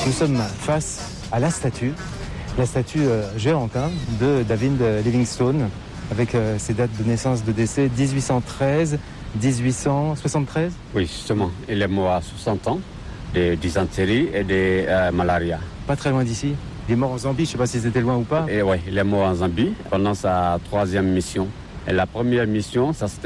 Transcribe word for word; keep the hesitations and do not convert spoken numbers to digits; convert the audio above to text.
Nous sommes face à la statue, la statue euh, géante hein, de David Livingstone, avec euh, ses dates de naissance, de décès, dix-huit cent treize, dix-huit cent soixante-treize. Oui, justement, il est mort à soixante ans, de dysenterie et de euh, malaria. Pas très loin d'ici. Il est mort en Zambie, je ne sais pas si c'était loin ou pas. Et oui, il est mort en Zambie pendant sa troisième mission. Et la première mission, ça c'était